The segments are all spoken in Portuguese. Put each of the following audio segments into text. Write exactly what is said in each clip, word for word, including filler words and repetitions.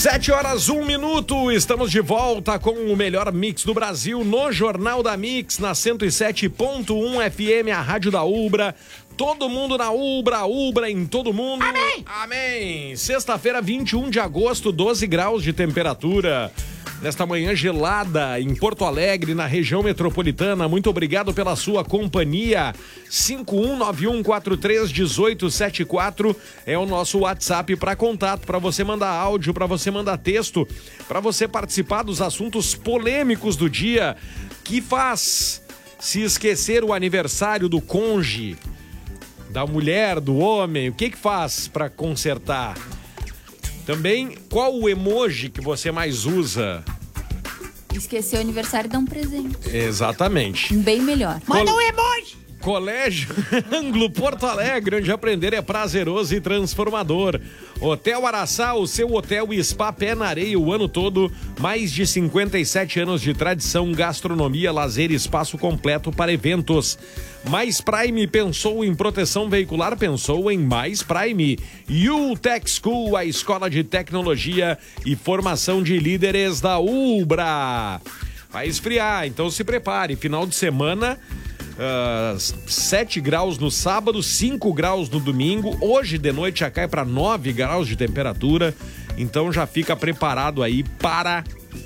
Sete horas, um minuto, estamos de volta com o melhor mix do Brasil no Jornal da Mix, na cento e sete ponto um F M, a rádio da Ubra. Todo mundo na Ubra, Ubra em todo mundo. Amém! Amém! Sexta-feira, vinte e um de agosto, doze graus de temperatura. Nesta manhã gelada em Porto Alegre, na região metropolitana. Muito obrigado pela sua companhia. cinco um nove um quatro três um oito sete quatro é o nosso WhatsApp para contato, para você mandar áudio, para você mandar texto, para você participar dos assuntos polêmicos do dia. Que faz se esquecer o aniversário do cônjuge, da mulher, do homem? O que que faz para consertar? Também, qual o emoji que você mais usa? Esquecer o aniversário e dar um presente. Exatamente. Um bem melhor. Manda um emoji! Colégio Anglo Porto Alegre, onde aprender é prazeroso e transformador. Hotel Araçá, o seu hotel e spa pé na areia o ano todo. Mais de cinquenta e sete anos de tradição, gastronomia, lazer e espaço completo para eventos. Mais Prime, pensou em proteção veicular, pensou em Mais Prime. U-Tech School, a escola de tecnologia e formação de líderes da Ubra. Vai esfriar, então se prepare. Final de semana... Uh, sete graus no sábado, cinco graus no domingo. Hoje de noite já cai para nove graus de temperatura. Então já fica preparado aí para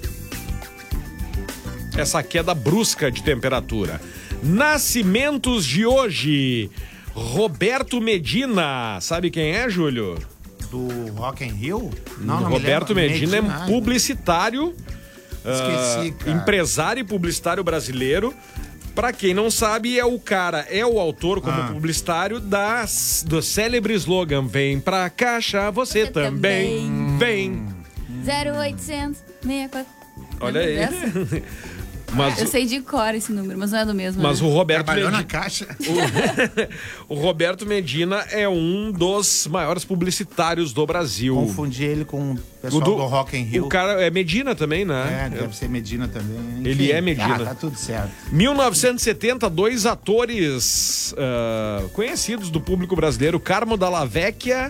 essa queda brusca de temperatura. Nascimentos de hoje: Roberto Medina. Sabe quem é, Júlio? Do Rock in Rio? Não, não Roberto me lembro. Medina, Medina é cara. Esqueci, uh, cara. Empresário e publicitário brasileiro. Pra quem não sabe, é o cara, é o autor como ah. publicitário das, do célebre slogan: vem pra caixa, você, você também, também vem. zero oitocentos sessenta e quatro. Olha aí. Mas eu sei de cor esse número, mas não é do mesmo. Mas né? o Roberto Trabalhou Medina, na caixa. O, o Roberto Medina é um dos maiores publicitários do Brasil. Confundi ele com o pessoal o do, do Rock in Rio. O cara é Medina também, né? É, deve ser Medina também. Enfim, ele é Medina. Ah, tá tudo certo. mil novecentos e setenta, dois atores uh, conhecidos do público brasileiro, Carmo Dalla Vecchia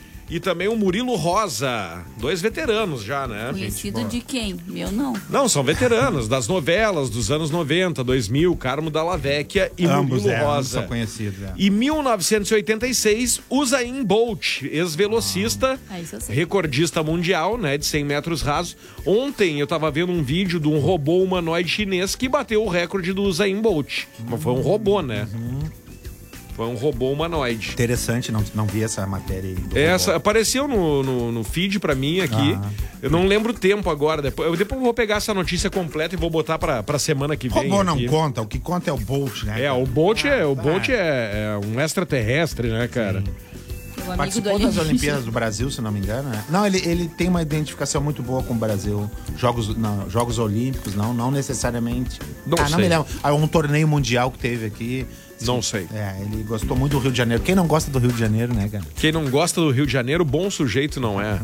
e também o Murilo Rosa, dois veteranos já, né? Conhecido de quem? Meu não. Não, são veteranos das novelas dos anos noventa, dois mil, Carmo Dalla Vecchia e ambos, Murilo é, Rosa. São conhecidos, é. E mil novecentos e oitenta e seis, Usain Bolt, ex-velocista, ah, recordista mundial, né, de cem metros rasos. Ontem eu tava vendo um vídeo de um robô humanoide chinês que bateu o recorde do Usain Bolt. Mas foi um robô, né? Uhum. Foi um robô humanoide. Interessante, não, não vi essa matéria aí. Essa apareceu no, no, no feed pra mim aqui. Ah. Eu não lembro o tempo agora. Depois eu, depois eu vou pegar essa notícia completa e vou botar pra, pra semana que vem. Robô não aqui. conta, o que conta é o Bolt, né? É, o Bolt, ah, é, o Bolt é, é um extraterrestre, né, cara? Participou das Olimpíadas do Brasil, se não me engano, né? Não, ele, ele tem uma identificação muito boa com o Brasil. Jogos, não, Jogos Olímpicos, não, não necessariamente. Não ah, sei. não me lembro. Ah, um torneio mundial que teve aqui. Não sei. É, ele gostou muito do Rio de Janeiro. Quem não gosta do Rio de Janeiro, né, cara? Quem não gosta do Rio de Janeiro, bom sujeito não é.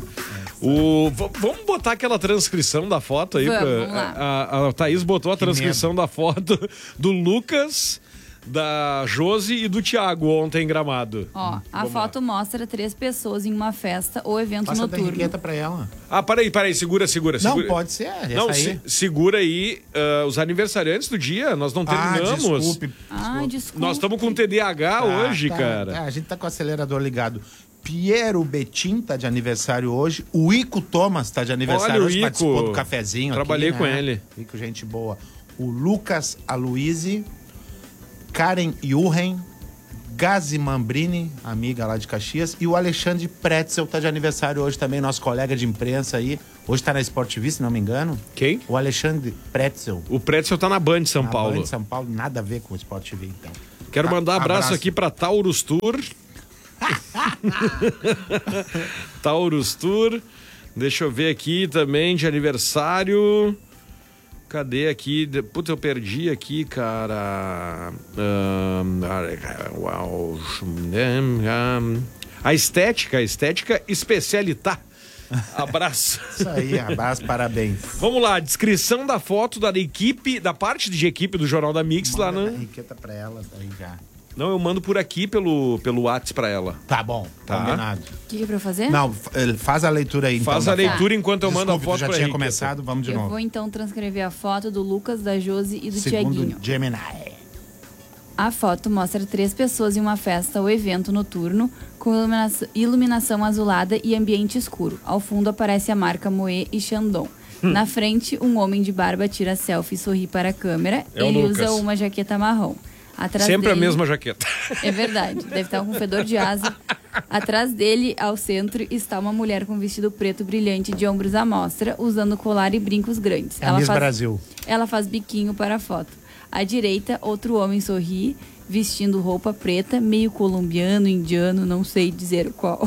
O, vamos botar aquela transcrição da foto aí. Vamos, pra, vamos lá. A, a Thaís botou a Que transcrição medo. da foto do Lucas, da Josi e do Thiago ontem em Gramado. Ó, a Vamos foto lá. mostra três pessoas em uma festa ou evento Passa a noturno. Henriqueta pra ela. Ah, peraí, peraí, segura, segura, segura. Não, pode ser, essa Não, aí. se, segura aí uh, os aniversariantes do dia, nós não terminamos. Ah, desculpe. Ah, desculpa. Nós estamos com T D A H Tá, hoje, tá, cara. tá, a gente tá com o acelerador ligado. Piero Betim tá de aniversário hoje. O Ico Thomas tá de aniversário Olha, o hoje. Ico. Participou do cafezinho. Trabalhei aqui, com né? ele. Ico, gente boa. O Lucas Aloisi, Karen Juren, Gazi Mambrini, amiga lá de Caxias, e o Alexandre Pretzel tá de aniversário hoje também, nosso colega de imprensa aí. Hoje tá na Sport T V, se não me engano. Quem? O Alexandre Pretzel. O Pretzel tá na Band de São na Paulo. Band de São Paulo, nada a ver com o Sport T V, então. Quero mandar abraço, abraço. aqui pra Taurus Tour. Taurus Tour. Deixa eu ver aqui também de aniversário. Cadê aqui? Puta, eu perdi aqui, cara. Um, uau. A estética, a estética especialitá. Abraço. Isso aí, abraço, parabéns. Vamos lá, descrição da foto da equipe, da parte de equipe do Jornal da Mix. Manda lá na... a Henriqueta pra ela, aí já. Não, eu mando por aqui pelo, pelo WhatsApp pra ela. Tá bom, Tá. combinado. O que, que é pra eu fazer? Não, ele faz a leitura aí, então. Faz a da- leitura enquanto eu mando a Desculpe, foto tu já pra tinha Henriqueta. começado, vamos de Eu novo. vou então transcrever a foto do Lucas, da Josi e do Segundo Tiaguinho. Gemini. A foto mostra três pessoas em uma festa ou evento noturno com iluminação, iluminação azulada e ambiente escuro. Ao fundo aparece a marca Moe e Chandon. Hum. Na frente, um homem de barba tira selfie e sorri para a câmera. É o Ele Lucas. usa uma jaqueta marrom. Atrás Sempre a dele- mesma jaqueta. É verdade, deve estar com um fedor de asa. Atrás dele, ao centro, está uma mulher com vestido preto brilhante de ombros à mostra, usando colar e brincos grandes. É a Miss Brasil. Ela faz biquinho para a foto. À direita, outro homem sorri, vestindo roupa preta, meio colombiano, indiano, não sei dizer qual.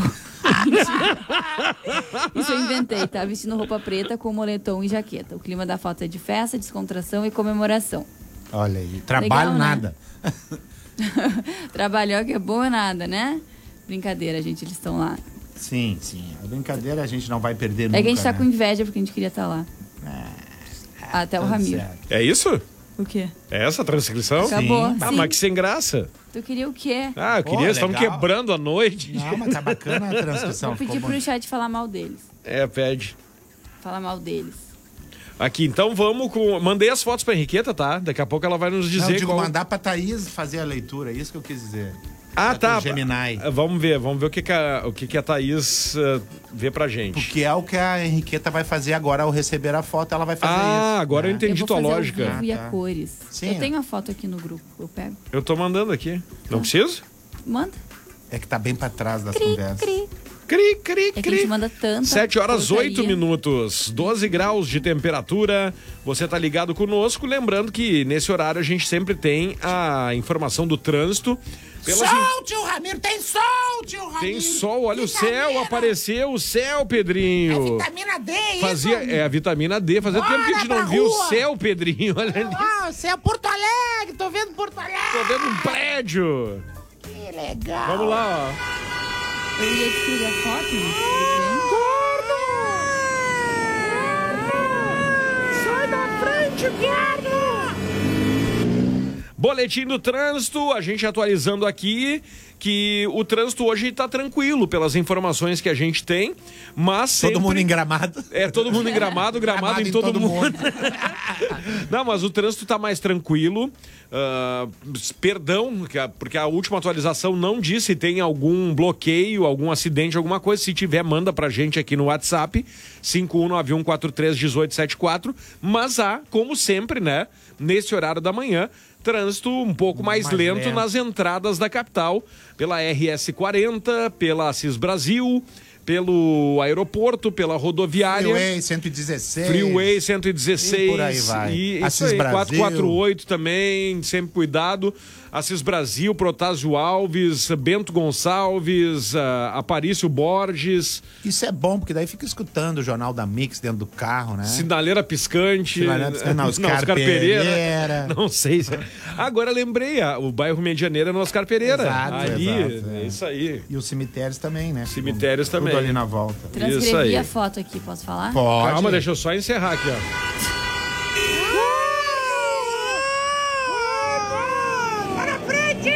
Isso eu inventei, tá? Vestindo roupa preta com moletom e jaqueta. O clima da foto é de festa, descontração e comemoração. Olha aí, trabalho Legal, né? nada. Trabalhar que é bom é nada, né? Brincadeira, gente, eles estão lá. Sim, sim. A brincadeira a gente não vai perder nunca, É que a gente tá né? com inveja porque a gente queria estar lá. Até o Tudo Ramiro. certo. É isso? O quê? É essa a transcrição? Acabou. Ah, Sim. mas que sem graça. Tu queria o quê? Ah, eu Pô, queria, estamos legal. quebrando a noite. Não, mas tá bacana a transcrição. Vou pedir ficou pro bom. chat falar mal deles. É, pede. Falar mal deles. Aqui, então vamos com... Mandei as fotos pra Henriqueta, tá? Daqui a pouco ela vai nos Não, dizer eu digo qual... mandar pra Thaís fazer a leitura, é isso que eu quis dizer. Ah, É tá. com Gemini. Vamos ver, vamos ver o que, que, a, o que, que a Thaís uh, vê pra gente. Porque é o que a Henriqueta vai fazer agora ao receber a foto, ela vai fazer Ah, isso. agora eu né? entendi eu vou tua fazer lógica. ao vivo e Ah, a tá. cores. Sim. Eu tenho a foto aqui no grupo, eu pego. Eu tô mandando aqui. Não preciso? Manda. É que tá bem pra trás das Cri, conversas. cri. Cri, cri, É que a cri. gente manda tanta sete horas, porcaria. oito minutos, doze graus de temperatura. Você tá ligado conosco. Lembrando que nesse horário a gente sempre tem a informação do trânsito. Pelas in- Sol, tio Ramiro, tem sol, tio Ramiro. Tem sol, olha o Vitamina. céu, apareceu o céu, Pedrinho. Vitamina D, isso. Fazia, é a vitamina D, fazia Bora tempo que a gente pra não viu o rua. céu, Pedrinho. Olha ali. Ah, você é Porto Alegre, tô vendo Porto Alegre. Tô vendo um prédio. Que legal. Vamos lá, ó. Eu ia descrever a foto, mas... Sai da frente, gordo. Boletim do trânsito, a gente atualizando aqui que o trânsito hoje tá tranquilo pelas informações que a gente tem, mas sempre... Todo mundo em Gramado. É, todo mundo em Gramado, Gramado, em todo, mundo. Não, mas o trânsito tá mais tranquilo. Ah, perdão, que a- porque a última atualização não disse se tem algum bloqueio, algum acidente, alguma coisa. Se tiver, manda pra gente aqui no WhatsApp, cinco um nove um quatro três um oito sete quatro. Mas há, como sempre, né, nesse horário da manhã, trânsito um pouco mais, Mais lento, lento. nas entradas da capital, pela R S quarenta, pela Assis Brasil, pelo aeroporto, pela rodoviária. Freeway cento e dezesseis. Freeway cento e dezesseis. E por aí vai. E isso Assis aí, Brasil. quatrocentos e quarenta e oito também, sempre cuidado. Assis Brasil, Protásio Alves, Bento Gonçalves, ah, Aparício Borges, Isso é bom, porque daí fica escutando o Jornal da Mix dentro do carro, né? Sinaleira Piscante. Sinaleira Piscante, não, Oscar Oscar Pereira. Pereira. Não sei. se- Agora lembrei, ah, o bairro Medianeira é no Oscar Pereira. Exato, Ali, exato, é é. isso aí. E os cemitérios também, né? Cemitérios Tudo também. ali na volta. Isso Transcrevi aí. a foto aqui, posso falar? Pode. Calma, deixa eu só encerrar aqui, ó. Para frente!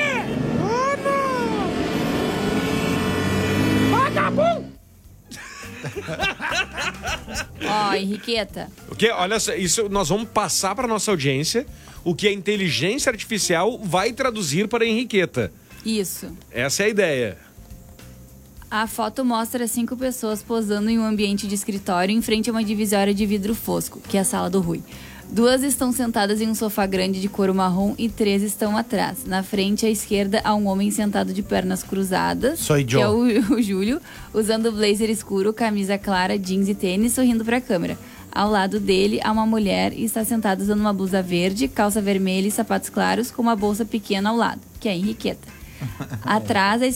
Ó, Henriqueta, O que? Olha, só, isso nós vamos passar para nossa audiência o que a inteligência artificial vai traduzir para a Henriqueta. isso. Essa é a ideia. A foto mostra cinco pessoas posando em um ambiente de escritório em frente a uma divisória de vidro fosco, que é a sala do Rui. Duas estão sentadas em um sofá grande de couro marrom e três estão atrás. Na frente, à esquerda, há um homem sentado de pernas cruzadas, Sou que Joe. é o, o Júlio, usando blazer escuro, camisa clara, jeans e tênis, sorrindo para a câmera. Ao lado dele, há uma mulher e está sentada usando uma blusa verde, calça vermelha e sapatos claros, com uma bolsa pequena ao lado, que é a Henriqueta. Atrás, à